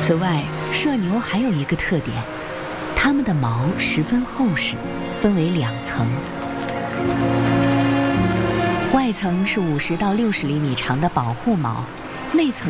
此外，麝牛还有一个特点，它们的毛十分厚实，分为2层。外层是50到60厘米长的保护毛，内层